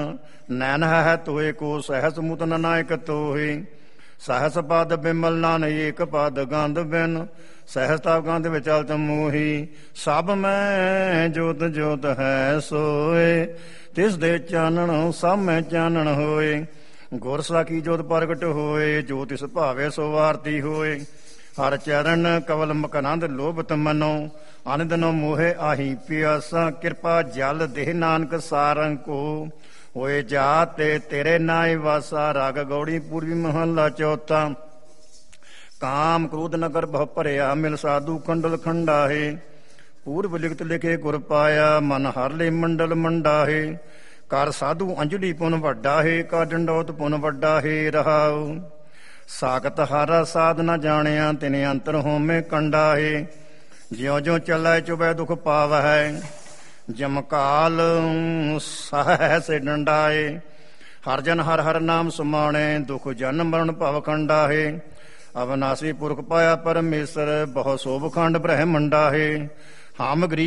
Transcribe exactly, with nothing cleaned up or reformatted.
ਨੈਨ ਹੈ ਤੋਏ ਕੋ ਸਹਿਸ ਮੁਤ ਨਾਇਕ ਤੋਹੇ। ਸਹਸ ਪਦ ਬਿਮਲ ਨਾਨ ਏਕ ਪਦ ਗੰਧ ਬਿਨ ਸਹਿਸ ਤਾਪ ਗੰਧ ਵਿਚਲਤ ਮੋਹੀ। ਸਭ ਮੈਂ ਜੋਤ ਜੋਤ ਹੈ ਸੋਏ ਤਿਸ ਦੇ ਚਾਨਣ ਸਭ ਮੈਂ ਚਾਨਣ ਹੋਏ। ਗੁਰ ਸਾਖੀ ਜੋਤ ਪ੍ਰਗਟ ਹੋਏ ਜੋ ਤਿਸ ਭਾਵੇ ਸੋ ਆਰਤੀ ਹੋਏ। ਹਰ ਚਰਨ ਕਵਲ ਮਕਨੰਦ ਲੋਭਤ ਮਨੋ ਆਨੰਦ ਨੋ ਮੋਹੇ ਆਹੀ ਪਿਆਸਾ। ਕਿਰਪਾ ਜਲ ਦੇਹ ਨਾਨਕ ਸਾਰੰਗ ਕੋ ਹੋਏ ਜਾਤ ਤੇ ਤੇਰੇ ਨਾਏ ਵਾਸਾ। ਰਾਗ ਗੌੜੀ ਪੂਰਬੀ ਮਹੱਲਾ ਚੌਥਾ। ਕਾਮ ਕ੍ਰੋਧ ਨਗਰ ਬਹੁ ਭਰਿਆ ਮਿਲ ਸਾਧੂ ਖੰਡਲ ਖੰਡਾਹੇ। ਪੂਰਬ ਲਿਖਤ ਲਿਖੇ ਗੁਰ ਪਾਇਆ ਮਨ ਹਰ ਲੇ ਮੰਡਲ ਮੰਡਾਹੇ। ਕਰ ਸਾਧੂ ਅੰਜਲੀ ਪੁਨ ਵੱਡਾ ਹੈ ਕਰ ਡੰਡੌਤ ਪੁਨ ਵੱਡਾ ਹੈ ਰਹਾਉ। ਸਾਖਤ ਹਰ ਸਾਧ ਨ ਜਾਣਿਆ ਤਿਨ ਅੰਤਰ ਹੋਮੇ ਕੰਡਾ ਹੈ। ਜਿਉ ਜਿਉ ਚੱਲੈ ਚੁਬੈ ਦੁਖ ਪਾਵਹਿ ਜਮਕਾਲ ਸਹਿ ਡੰਡਾਏ। ਹਰ ਜਨ ਹਰ ਹਰ ਨਾਮ ਸੁਮਾਣੇ ਦੁਖ ਜਨਮ ਮਰਨ ਭਵ ਖੰਡਾ ਹੈ। ਅਵਨਾਸੀ ਪੁਰਖ ਪਾਇਆ ਪਰਮੇਸ਼ਰ ਬਹੁ ਸੋਭ ਖੰਡ ਬ੍ਰਹਮੰਡਾ ਹੈ। ਹਮ ਗਰੀਬ